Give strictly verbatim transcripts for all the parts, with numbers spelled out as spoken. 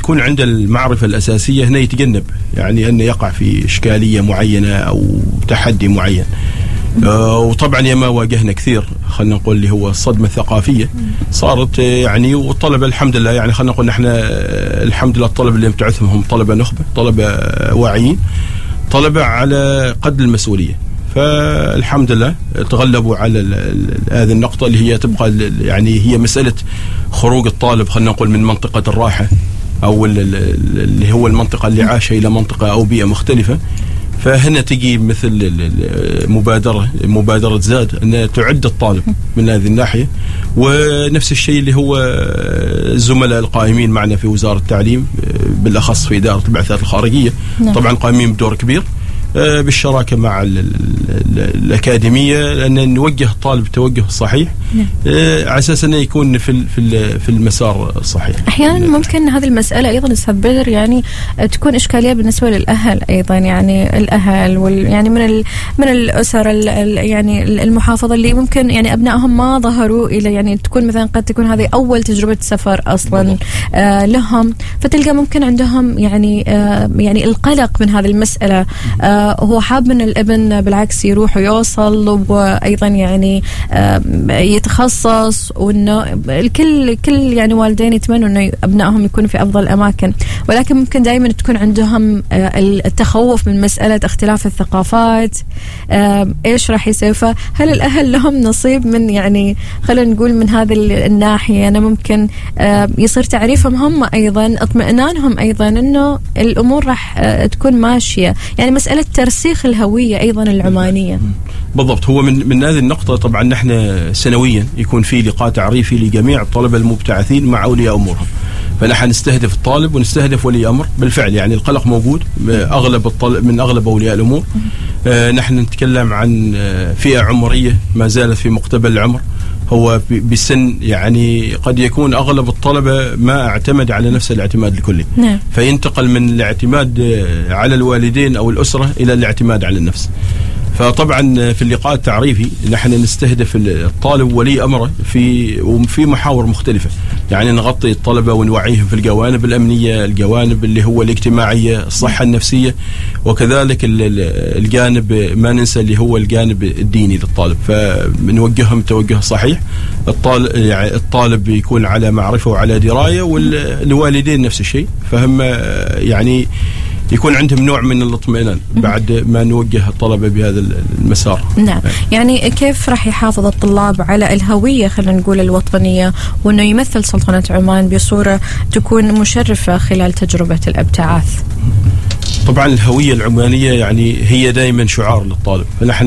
تكون عنده المعرفة الأساسية هنا يتجنب يعني أنه يقع في إشكالية معينة أو تحدي معين. آه وطبعا ياما واجهنا كثير خلينا نقول اللي هو الصدمة الثقافية صارت يعني، والطلبة الحمد لله يعني خلينا نقول نحن الحمد لله الطلبة اللي نبتعثهم هم طلبة نخبة، طلبة واعيين، طلبة على قد المسؤولية، فالحمد لله تغلبوا على هذه النقطة اللي هي تبقى يعني هي مسألة خروج الطالب خلينا نقول من منطقة الراحة أو اللي هو المنطقة اللي عاشها إلى منطقة أو بيئة مختلفة. فهنا تجي مثل مبادرة مبادرة زاد أن تعد الطالب من هذه الناحية، ونفس الشيء اللي هو الزملاء القائمين معنا في وزارة التعليم بالأخص في إدارة البعثات الخارجية طبعا قائمين بدور كبير بالشراكة مع ال ال الأكاديمية، لأن نوجه الطالب التوجه الصحيح على أساس أنه يكون في في في المسار الصحيح. أحيانا ممكن هذه المسألة أيضا أستاذ بدر يعني تكون إشكالية بالنسبة للأهل أيضا، يعني الأهل وال يعني من ال من الأسر ال يعني المحافظة اللي ممكن يعني أبنائهم ما ظهروا إلى يعني تكون مثلا قد تكون هذه أول تجربة سفر أصلا آه لهم، فتلقى ممكن عندهم يعني آه يعني القلق من هذه المسألة. آه هو حاب من الابن بالعكس يروح ويوصل وأيضا يعني يتخصص، وإنه الكل كل يعني والدين يتمنوا إنه أبنائهم يكونوا في أفضل الأماكن، ولكن ممكن دائما تكون عندهم التخوف من مسألة اختلاف الثقافات، إيش راح يسوي. فهل الأهل لهم نصيب من يعني خلينا نقول من هذه الناحية؟ أنا ممكن يصير تعريفهم هم أيضا، اطمئنانهم أيضا إنه الأمور راح تكون ماشية، يعني مسألة ترسيخ الهوية أيضا العمانية. بالضبط. هو من من هذه النقطة طبعا نحن سنويا يكون في لقاء تعريفي لجميع الطلبة المبتعثين مع أولياء أمورهم، فنحن نستهدف الطالب ونستهدف ولي أمر. بالفعل يعني القلق موجود أغلب الطلب من أغلب أولياء الأمور. آه نحن نتكلم عن فئة عمرية ما زالت في مقتبل العمر، هو بسن يعني قد يكون أغلب الطلبة ما اعتمد على نفس الاعتماد الكلي، نعم. فينتقل من الاعتماد على الوالدين أو الأسرة إلى الاعتماد على النفس. فطبعا في اللقاء التعريفي نحن نستهدف الطالب ولي أمره في وفي محاور مختلفة، يعني نغطي الطلبة ونوعيهم في الجوانب الأمنية، الجوانب اللي هو الاجتماعية، الصحة النفسية، وكذلك الجانب ما ننسى اللي هو الجانب الديني للطالب، فنوجههم توجه صحيح. الطالب يعني الطالب يكون على معرفة وعلى دراية، والوالدين نفس الشيء، فهم يعني يكون عندهم نوع من الاطمئنان بعد ما نوجه الطلبة بهذا المسار. نعم. يعني كيف راح يحافظ الطلاب على الهوية خلينا نقول الوطنية، وأنه يمثل سلطنة عمان بصورة تكون مشرفة خلال تجربة الابتعاث؟ طبعا الهوية العمانية يعني هي دائما شعار للطالب، فنحن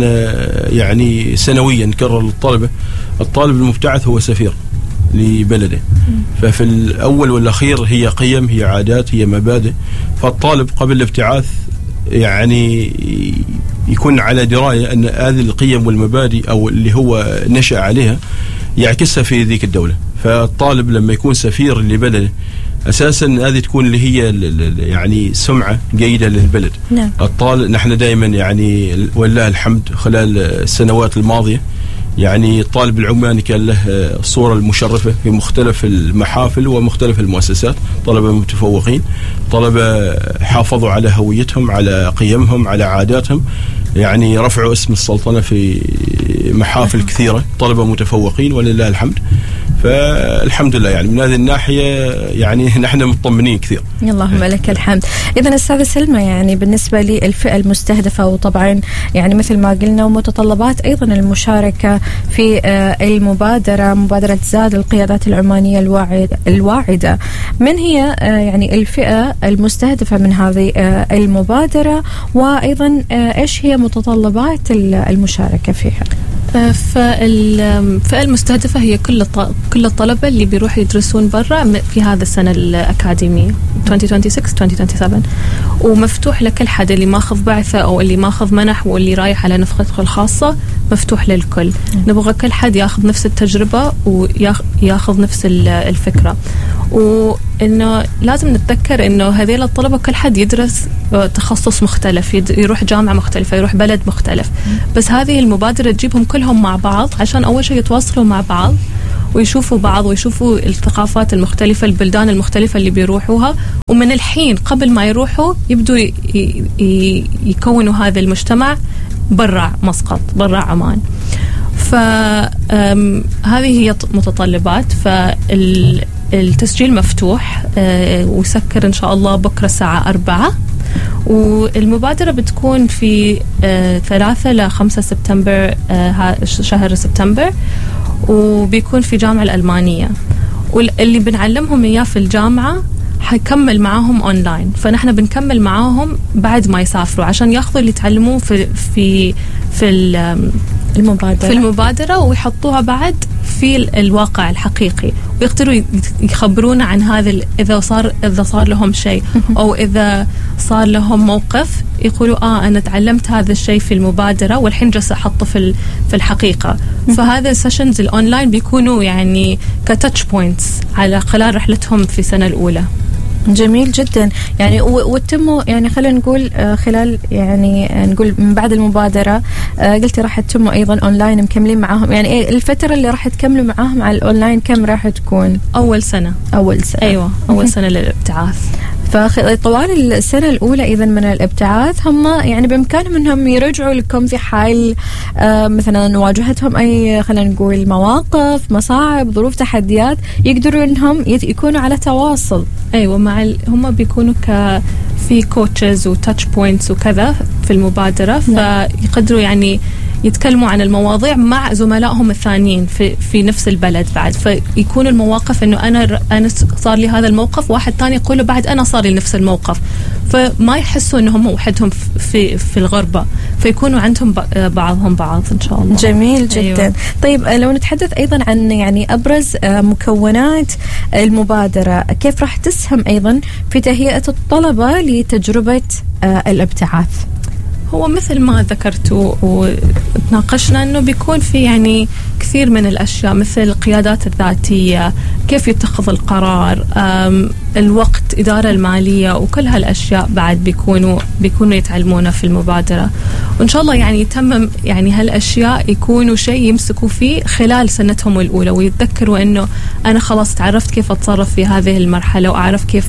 يعني سنويا نكرر للطلبة الطالب المبتعث هو سفير لبلده، ففي الأول والأخير هي قيم، هي عادات، هي مبادئ. فالطالب قبل الابتعاث يعني يكون على دراية أن هذه القيم والمبادئ أو اللي هو نشأ عليها يعكسها في ذيك الدولة. فالطالب لما يكون سفير لبلده أساسا هذه تكون اللي هي يعني سمعة جيدة للبلد. نعم. الطالب نحن دائما يعني ولله الحمد خلال السنوات الماضية يعني الطالب العماني كان له الصورة المشرفة في مختلف المحافل ومختلف المؤسسات، طلبة متفوقين، طلبة حافظوا على هويتهم، على قيمهم، على عاداتهم، يعني رفعوا اسم السلطنة في محافل كثيرة، طلبة متفوقين ولله الحمد. فالحمد لله يعني من هذه الناحية يعني نحن مطمئنين كثير. اللهم لك الحمد. إذا أستاذة سلمى يعني بالنسبة للفئة المستهدفة، وطبعا يعني مثل ما قلنا ومتطلبات أيضا المشاركة في المبادرة، مبادرة زاد القيادات العمانية الواعدة، من هي يعني الفئة المستهدفة من هذه المبادرة، وأيضا إيش هي متطلبات المشاركة فيها؟ فالفئة المستهدفة هي كل كل الطلبة اللي بيروحوا يدرسون برا في هذا السنة الأكاديمية ألفين وستة وعشرين ألفين وسبعة وعشرين، ومفتوح لكل حد اللي ماخذ بعثة أو اللي ماخذ منح واللي رايح على نفقته الخاصة، مفتوح للكل. نبغى كل حد ياخذ نفس التجربة وياخذ نفس الفكرة، وإنه لازم نتذكر إنه هذيل الطلبة كل حد يدرس تخصص مختلف، يروح جامعة مختلفة، يروح بلد مختلف، بس هذه المبادرة تجيبهم كلهم مع بعض عشان أول شيء يتواصلوا مع بعض، ويشوفوا بعض ويشوفوا الثقافات المختلفة، البلدان المختلفة اللي بيروحوها، ومن الحين قبل ما يروحوا يبدوا يكونوا هذا المجتمع برا مسقط، برا عمان. فهذه هي متطلبات. فالتسجيل مفتوح ويسكر إن شاء الله بكرة الساعة أربعة، والمبادرة بتكون في ثلاثة لخمسة سبتمبر شهر سبتمبر، وبيكون في جامعة الألمانية، واللي بنعلمهم إياه في الجامعة حيكمل معاهم أونلاين. فنحن بنكمل معاهم بعد ما يسافروا عشان ياخذوا اللي تعلموه في في في المبادرة في المبادرة ويحطوها بعد في الواقع الحقيقي، ويقدروا يخبرونا عن هذا إذا صار إذا صار لهم شيء أو إذا صار لهم موقف يقولوا آه أنا تعلمت هذا الشيء في المبادرة والحين جالس أحطه في في الحقيقة. فهذا السيشنز الأونلاين بيكونوا يعني كتاتش بوينتس على خلال رحلتهم في السنة الأولى. جميل جدا. يعني وتموا يعني خلينا نقول خلال يعني نقول من بعد المبادرة قلتي راح تتموا أيضا أونلاين مكملين معاهم، يعني إيه الفترة اللي راح تكملوا معاهم على الأونلاين كم راح تكون؟ أول سنة. أول سنة. أيوة أول سنة للابتعاث. فطوال السنة الأولى إذا من الابتعاث هم يعني بإمكانهم أنهم يرجعوا لكم في حال آه مثلا واجهتهم أي خلينا نقول مواقف، مصاعب، ظروف، تحديات، يقدروا أنهم يكونوا على تواصل. أيوة مع ال... هم بيكونوا ك في كوتشز وتاتش بوينتس وكذا في المبادرة، فيقدروا يعني يتكلموا عن المواضيع مع زملائهم الثانيين في في نفس البلد بعد، فيكون المواقف انه انا انا صار لي هذا الموقف، واحد ثاني يقول له بعد انا صار لي نفس الموقف، فما يحسوا انهم وحدهم في في الغربة، فيكونوا عندهم بعضهم بعض ان شاء الله. جميل جدا. أيوة. طيب لو نتحدث ايضا عن يعني ابرز مكونات المبادرة، كيف راح تسهم ايضا في تهيئة الطلبة لتجربة الابتعاث؟ هو مثل ما ذكرتوا وتناقشنا انه بيكون في يعني كثير من الاشياء مثل القيادات الذاتيه، كيف يتخذ القرار، الوقت، اداره الماليه، وكل هالاشياء بعد بيكونوا بيكونوا يتعلمونها في المبادره. وان شاء الله يعني يتمم يعني هالاشياء يكونوا شيء يمسكوا فيه خلال سنتهم الاولى، ويتذكروا انه انا خلاص تعرفت كيف اتصرف في هذه المرحله، واعرف كيف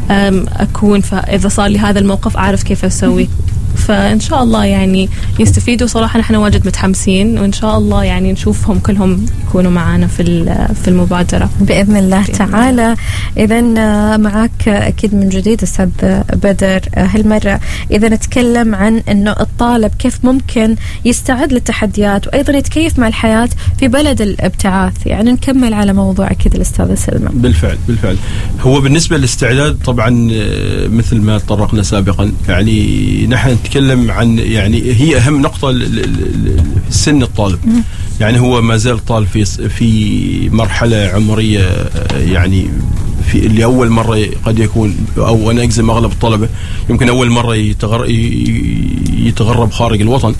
اكون فاذا صار لي هذا الموقف اعرف كيف اسوي. فإن شاء الله يعني يستفيدوا. صراحة نحن واجد متحمسين، وإن شاء الله يعني نشوفهم كلهم يكونوا معنا في في المبادرة بإذن الله تعالى. إذا معك أكيد من جديد أستاذ بدر، هالمرة إذا نتكلم عن إنه الطالب كيف ممكن يستعد للتحديات وأيضا يتكيف مع الحياة في بلد الابتعاث، يعني نكمل على موضوع أكيد الأستاذ سلمى. بالفعل بالفعل هو بالنسبة للاستعداد طبعا مثل ما تطرقنا سابقا، يعني نحن نتكلم عن يعني هي أهم نقطة سن الطالب. يعني هو ما زال طالب في في مرحلة عمرية، يعني في اللي أول مرة قد يكون، أو أنا أجزم أغلب الطلبة يمكن أول مرة يتغر يتغرب خارج الوطن.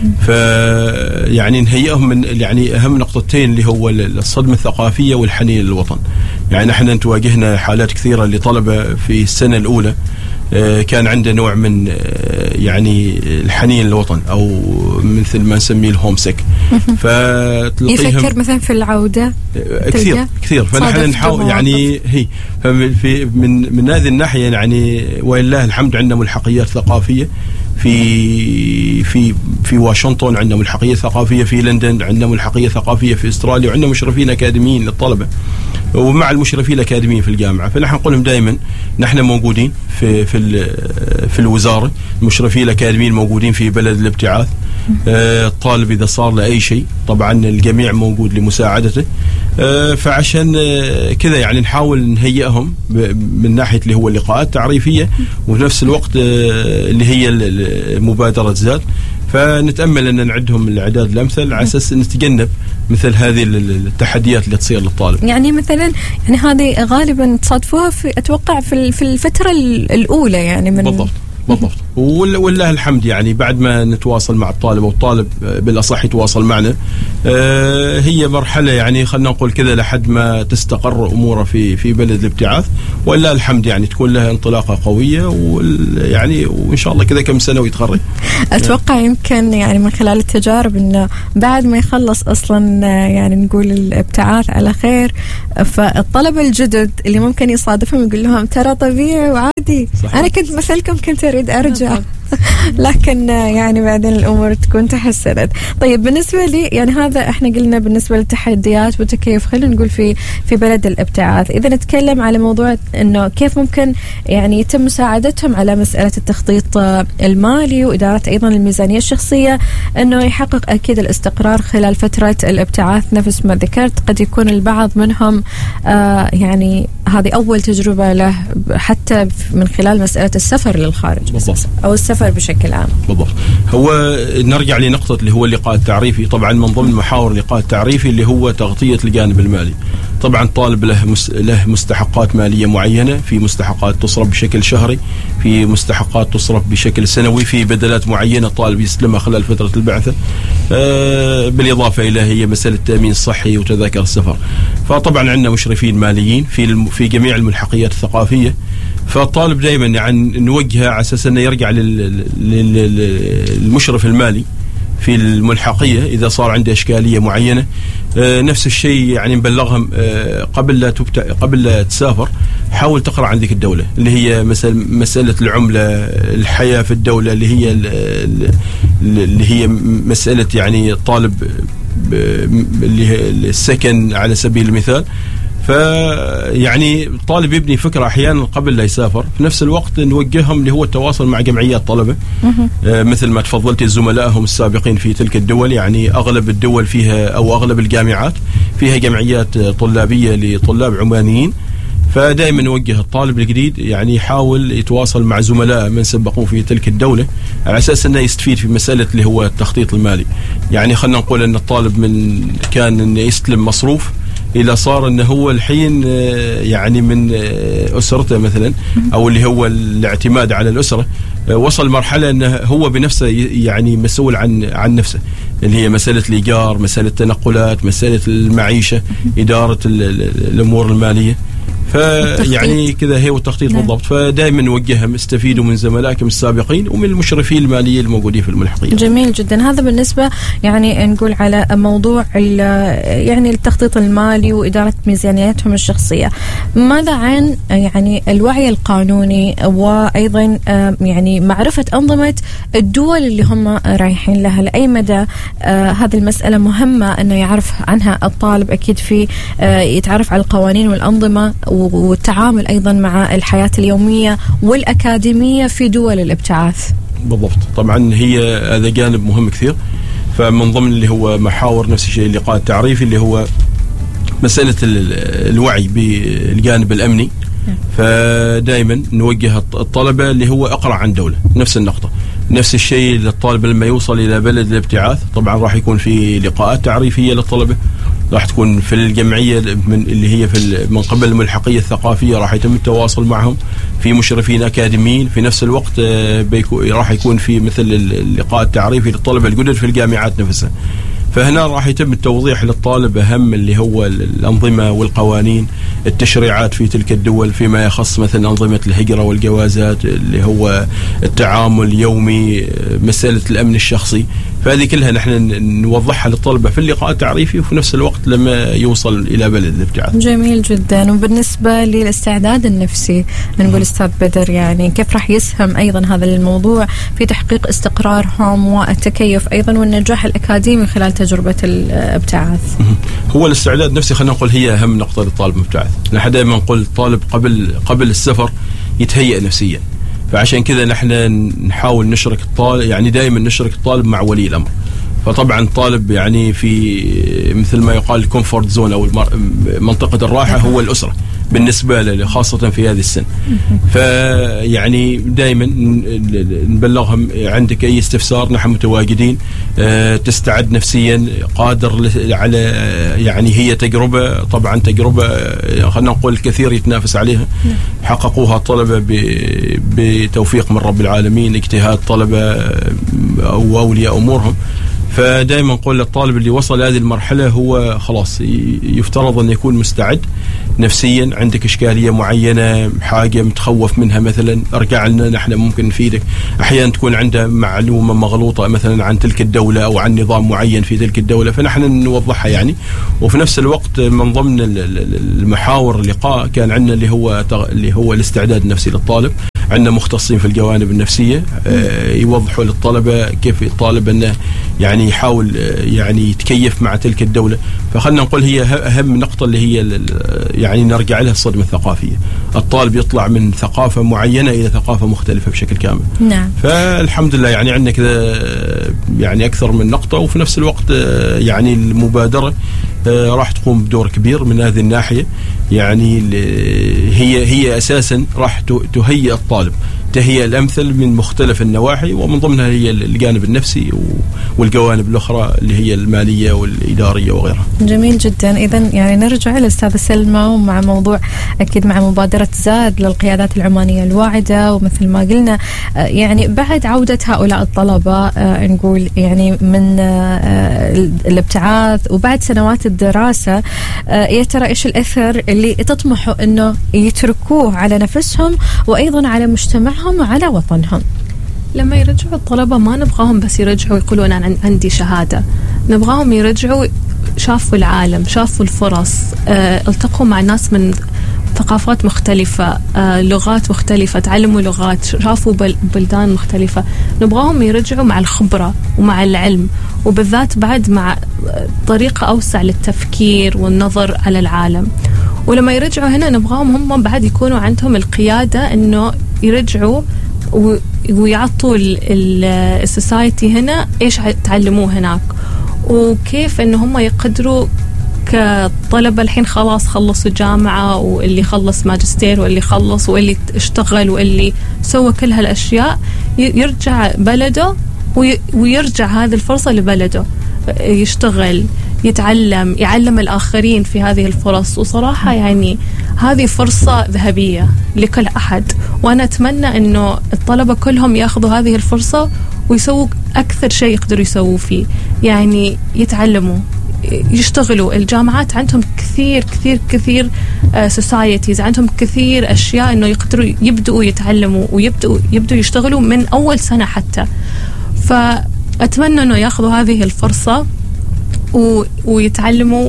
فيعني نهيئهم من يعني أهم نقطتين اللي هو الصدمة الثقافية والحنين للوطن. يعني احنا تواجهنا حالات كثيرة لطلبة في السنة الأولى كان عنده نوع من يعني الحنين للوطن، او مثل ما نسميه الهوم سيك، يفكر مثلا في العودة كثير كثير. فنحن نحاول يعني هي في من من هذه الناحية يعني ولله الحمد عندنا ملحقيات ثقافية في في في واشنطن، عندنا ملحقية ثقافية في لندن، عندنا ملحقية ثقافية في استراليا، وعندنا مشرفين أكاديميين للطلبة ومع المشرفين الأكاديميين في الجامعة. فنحن نقول لهم دائما نحن موجودين في في في الوزارة، المشرفين الأكاديميين موجودين في بلد الابتعاث. الطالب إذا صار له أي شيء طبعا الجميع موجود لمساعدته. فعشان كذا يعني نحاول نهيئهم من ناحية اللي هو اللقاءات التعريفية، وفي نفس الوقت اللي هي مبادرة زاد. فنتأمل أن نعدهم الأعداد الأمثل على أساس نتجنب مثل هذه التحديات اللي تصير للطالب. يعني مثلا يعني هذه غالبا تصادفوها في أتوقع في في الفترة الأولى يعني من بالضبط بالضبط ولله الحمد يعني بعد ما نتواصل مع الطالب والطالب بالأصح يتواصل معنا، هي مرحلة يعني خلنا نقول كذا لحد ما تستقر أموره في في بلد الابتعاث، ولله الحمد يعني تكون لها انطلاقة قوية، ويعني وإن شاء الله كذا كم سنة ويتخرج. أتوقع يمكن يعني من خلال التجارب إنه بعد ما يخلص أصلا يعني نقول الابتعاث على خير، فالطلبة الجدد اللي ممكن يصادفهم يقول لهم ترى طبيعي وعادي، صحيح. أنا كنت مثلكم كنت أريد أرجع لكن يعني بعدين الأمور تكون تحسنت. طيب بالنسبة لي يعني هذا احنا قلنا بالنسبة للتحديات والتكيف، خلينا نقول في في بلد الابتعاث. إذا نتكلم على موضوع إنه كيف ممكن يعني يتم مساعدتهم على مسألة التخطيط المالي وإدارة أيضا الميزانية الشخصية، إنه يحقق أكيد الاستقرار خلال فترة الابتعاث نفس ما ذكرت. قد يكون البعض منهم آه يعني هذه أول تجربة له حتى من خلال مسألة السفر للخارج بالضبط. أو السفر بشكل عام. بالضبط. هو نرجع لنقطة اللي هو اللقاء التعريفي. طبعا من ضمن محاور اللقاء التعريفي اللي هو تغطية الجانب المالي. طبعا طالب له مس... له مستحقات مالية معينة، في مستحقات تصرف بشكل شهري، في مستحقات تصرف بشكل سنوي، في بدلات معينة الطالب يستلمها خلال فترة البعثة، آه بالإضافة إلى هي مسألة التأمين الصحي وتذاكر السفر. فطبعا عندنا مشرفين ماليين في الم... في جميع الملحقيات الثقافية. فالطالب دائما يعني نوجهه على اساس انه يرجع للمشرف المالي في الملحقيه اذا صار عنده اشكاليه معينه. آه نفس الشيء يعني نبلغهم آه قبل لا تبت... قبل لا تسافر حاول تقرا عن ذيك الدوله اللي هي مسألة, مساله العمله، الحياه في الدوله اللي هي اللي هي مساله يعني الطالب اللي هي السكن على سبيل المثال. فيعني الطالب يبني فكرة أحيانا قبل لا يسافر. في نفس الوقت نوجههم اللي هو التواصل مع جمعيات طلبة آه مثل ما تفضلت زملائهم السابقين في تلك الدول. يعني أغلب الدول فيها أو أغلب الجامعات فيها جمعيات طلابية لطلاب عمانيين. فدائما نوجه الطالب الجديد يعني يحاول يتواصل مع زملاء من سبقوه في تلك الدولة على أساس أنه يستفيد في مسألة اللي هو التخطيط المالي. يعني خلنا نقول أن الطالب من كان أنه يستلم مصروف إلى صار أنه هو الحين يعني من أسرته مثلا أو اللي هو الاعتماد على الأسرة، وصل مرحلة أنه هو بنفسه يعني مسؤول عن عن نفسه، اللي هي مسألة الإيجار، مسألة التنقلات، مسألة المعيشة، إدارة الأمور المالية. فيعني كذا هي والتخطيط نعم. بالضبط. فدائما نوجههم استفيدوا من زملائكم السابقين ومن المشرفين الماليين الموجودين في الملحقية. جميل جدا. هذا بالنسبة يعني نقول على موضوع يعني التخطيط المالي وإدارة ميزانياتهم الشخصية. ماذا عن يعني الوعي القانوني وأيضا يعني معرفة أنظمة الدول اللي هم رايحين لها؟ لأي مدى هذه المسألة مهمة أنه يعرف عنها الطالب؟ أكيد في يتعرف على القوانين والأنظمة والتعامل أيضا مع الحياة اليومية والأكاديمية في دول الابتعاث. بالضبط. طبعا هي هذا جانب مهم كثير. فمن ضمن اللي هو محاور نفس الشيء اللقاء التعريفي اللي هو مسألة الوعي بالجانب الأمني. فدائما نوجه الطلبة اللي هو أقرأ عن دولة، نفس النقطة. نفس الشيء للطالب لما يوصل إلى بلد الابتعاث طبعا راح يكون في لقاءات تعريفية للطلبة، راح تكون في الجمعية من اللي هي في من قبل الملحقية الثقافية راح يتم التواصل معهم، في مشرفين أكاديميين. في نفس الوقت راح يكون في مثل اللقاء التعريفي للطلبة الجدد في الجامعات نفسها. فهنا راح يتم التوضيح للطالب أهم اللي هو الأنظمة والقوانين، التشريعات في تلك الدول فيما يخص مثلا أنظمة الهجرة والجوازات، اللي هو التعامل اليومي، مسألة الأمن الشخصي. فهذه كلها نحن نوضحها للطلبة في اللقاء التعريفي وفي نفس الوقت لما يوصل إلى بلد الابتعاث. جميل جدا. وبالنسبة للاستعداد النفسي نقول أستاذ بدر يعني كيف راح يسهم أيضا هذا الموضوع في تحقيق استقرارهم والتكيف أيضا والنجاح الأكاديمي خلال تجربة الابتعاث؟ هو الاستعداد النفسي خلينا نقول هي أهم نقطة للطالب المبتعث. نحن دائما نقول الطالب قبل قبل السفر يتهيأ نفسيا. فعشان كذا نحن نحاول نشرك الطالب يعني دائما نشرك الطالب مع ولي الأمر. فطبعا الطالب يعني في مثل ما يقال الكومفورت زون أو منطقة الراحة هو الأسرة بالنسبة له خاصة في هذه السن. فيعني دائما نبلغهم عندك أي استفسار نحن متواجدين، تستعد نفسيا قادر على يعني هي تجربة طبعا تجربة خلينا نقول الكثير يتنافس عليها، حققوها الطلبة بتوفيق من رب العالمين، اجتهاد طلبة أو أولياء أمورهم. فدائما نقول للطالب اللي وصل هذه المرحلة هو خلاص يفترض أن يكون مستعد نفسيا. عندك إشكالية معينة، حاجة متخوف منها مثلا، ارجع لنا نحن ممكن نفيدك. أحيانا تكون عنده معلومة مغلوطة مثلا عن تلك الدولة أو عن نظام معين في تلك الدولة، فنحن نوضحها يعني. وفي نفس الوقت من ضمن المحاور اللقاء كان عندنا اللي هو اللي هو الاستعداد النفسي للطالب. عندنا مختصين في الجوانب النفسية يوضحوا للطلبة كيف الطالب أنه يعني يحاول يعني يتكيف مع تلك الدولة. فخلنا نقول هي أهم نقطة اللي هي يعني نرجع لها الصدمة الثقافية. الطالب يطلع من ثقافة معينة إلى ثقافة مختلفة بشكل كامل. نعم. فالحمد لله يعني عندنا كذا يعني أكثر من نقطة، وفي نفس الوقت يعني المبادرة راح تقوم بدور كبير من هذه الناحية. يعني هي هي أساسا راح تهيئ الطالب تهيئة الأمثل من مختلف النواحي، ومن ضمنها هي الجانب النفسي والجوانب الأخرى اللي هي المالية والإدارية وغيرها. جميل جدا. إذن يعني نرجع للأستاذة سلمى ومع موضوع أكيد مع مبادرة زاد للقيادات العمانية الواعدة. ومثل ما قلنا يعني بعد عودة هؤلاء الطلبة نقول يعني من الابتعاث وبعد سنوات الدراسة، يا ترى إيش الأثر اللي تطمحوا إنه يتركوه على نفسهم وأيضا على مجتمعهم وعلى وطنهم؟ لما يرجعوا الطلبة ما نبغاهم بس يرجعوا يقولون أنا عندي شهادة، نبغاهم يرجعوا شافوا العالم، شافوا الفرص، اه التقوا مع ناس من ثقافات مختلفة، اه لغات مختلفة، تعلموا لغات، شافوا بلدان مختلفة. نبغاهم يرجعوا مع الخبرة ومع العلم، وبالذات بعد مع طريقة أوسع للتفكير والنظر على العالم. ولما يرجعوا هنا نبغاهم هم بعد يكونوا عندهم القيادة إنه يرجعوا ويعطوا السوسايتي هنا إيش تعلموه هناك، وكيف إن هم يقدروا كطلبة الحين خلاص خلصوا جامعة، واللي خلص ماجستير واللي خلص واللي اشتغل واللي سوى كل هالأشياء يرجع بلده ويرجع هذه الفرصة لبلده، يشتغل، يتعلم، يعلم الآخرين في هذه الفرص. وصراحة يعني هذه فرصة ذهبية لكل أحد، وأنا أتمنى أنه الطلبة كلهم يأخذوا هذه الفرصة ويسووا أكثر شيء يقدروا يسووا فيه، يعني يتعلموا، يشتغلوا. الجامعات عندهم كثير كثير كثير سوسايتيز، عندهم كثير أشياء أنه يقدروا يبدأوا يتعلموا ويبدأوا يبدأوا يشتغلوا من أول سنة حتى. فأتمنى أنه يأخذوا هذه الفرصة ويتعلموا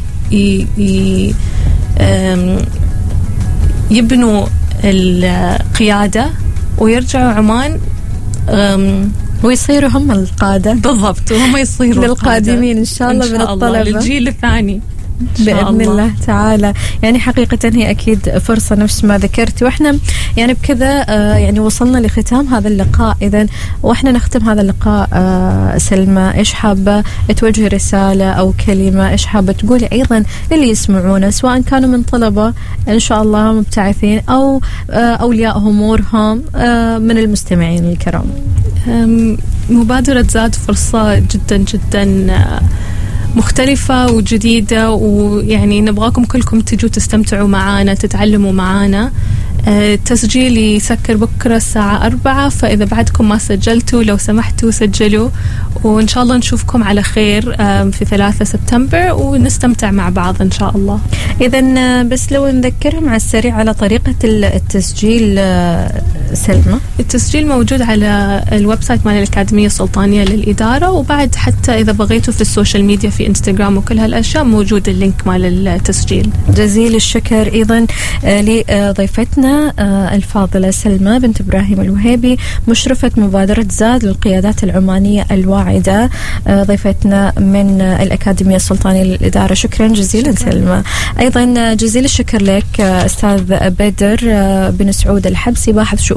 ويبنوا القيادة ويرجعوا عمان ويصيروا هم القادة. بالضبط، وهم يصيروا للقادمين إن شاء الله من الطلبة للجيل الثاني بإذن الله. الله تعالى. يعني حقيقة هي أكيد فرصة نفس ما ذكرت، وإحنا يعني بكذا آه يعني وصلنا لختام هذا اللقاء. إذن وإحنا نختم هذا اللقاء آه سلمى، إيش حابة توجه رسالة أو كلمة، إيش حابة تقولي أيضا للي يسمعونا سواء كانوا من طلبة إن شاء الله مبتعثين أو آه أولياء أمورهم آه من المستمعين الكرام؟ مبادرة زاد فرصة جدا جدا آه مختلفة وجديدة، ويعني نبغاكم كلكم تجوا تستمتعوا معانا، تتعلموا معانا. التسجيل يسكر بكرة الساعة أربعة، فإذا بعدكم ما سجلتوا لو سمحتوا سجلوا، وإن شاء الله نشوفكم على خير في ثلاثة سبتمبر ونستمتع مع بعض إن شاء الله. إذن بس لو نذكرهم على السريع على طريقة التسجيل سلمى. التسجيل موجود على الويب سايت مال الأكاديمية السلطانية للإدارة، وبعد حتى إذا بغيتوا في السوشيال ميديا في إنستغرام وكل هالأشياء موجود اللينك مال التسجيل. جزيل الشكر أيضا لضيفتنا الفاضلة سلمى بنت إبراهيم الوهيبي، مشرفة مبادرة زاد للقيادات العمانية الواعدة، ضيفتنا من الأكاديمية السلطانية للإدارة. شكرا جزيلا سلمى. أيضا جزيل الشكر لك أستاذ بدر بن سعود الحبسي، باحث شؤون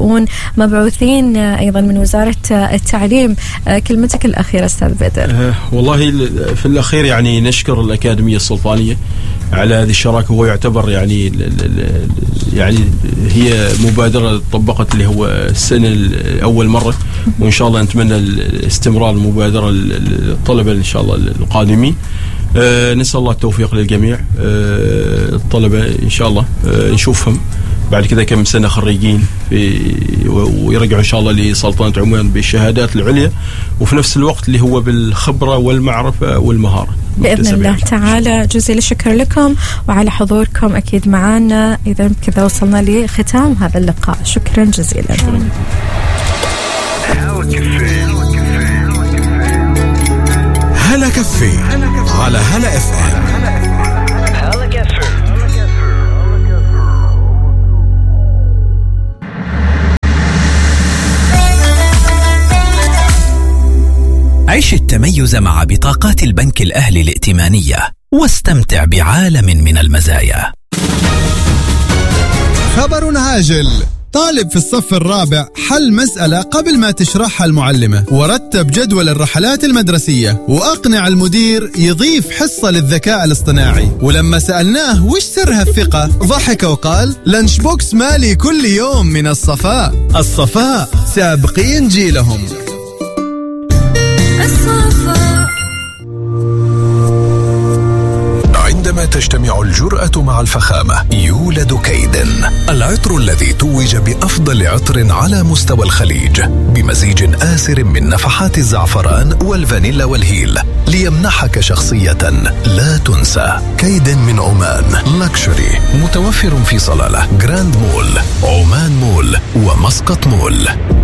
الشؤون، مبعوثين أيضا من وزارة التعليم. كلمتك الأخيرة أستاذ بدر. أه والله في الأخير يعني نشكر الأكاديمية السلطانية على هذه الشراكة، وهو يعتبر يعني يعني هي مبادرة طبقت اللي هو السنة أول مرة، وإن شاء الله نتمنى استمرار المبادرة الطلبة إن شاء الله القادمين. أه نسأل الله التوفيق للجميع. أه الطلبة إن شاء الله أه نشوفهم بعد كذا كم سنة خريجين في ويرجعوا إن شاء الله لسلطنة عمان بالشهادات العليا، وفي نفس الوقت اللي هو بالخبرة والمعرفة والمهارة بإذن الله تعالى. جزيل الشكر لكم وعلى حضوركم أكيد معنا. إذا كذا وصلنا لختام هذا اللقاء، شكرا جزيلا. هلا كفي على هلا اف ام. عيش التميز مع بطاقات البنك الأهلي الائتمانية واستمتع بعالم من المزايا. خبر هاجل: طالب في الصف الرابع حل مسألة قبل ما تشرحها المعلمة، ورتب جدول الرحلات المدرسية، وأقنع المدير يضيف حصة للذكاء الاصطناعي. ولما سألناه وش سر هالثقة ضحك وقال: لانش بوكس مالي كل يوم من الصفاء. الصفاء سابقين جيلهم. عندما تجتمع الجرأة مع الفخامة يولد كيدن، العطر الذي توج بأفضل عطر على مستوى الخليج، بمزيج آسر من نفحات الزعفران والفانيلا والهيل، ليمنحك شخصية لا تنسى. كيدن من عمان، لاكشري، متوفر في صلالة، جراند مول، عمان مول، ومسقط مول.